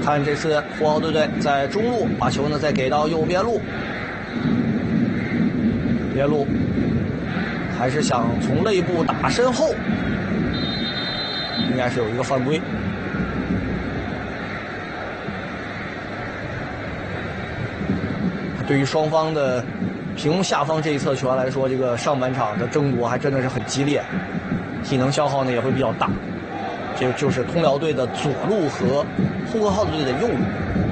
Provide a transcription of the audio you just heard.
看这次富豪队在中路把球呢再给到右边路，边路还是想从内部打身后，应该是有一个犯规。对于双方的屏幕下方这一侧球员来说，这个上半场的争夺还真的是很激烈，体能消耗呢也会比较大。这就是通辽队的左路和呼和浩特队的右路。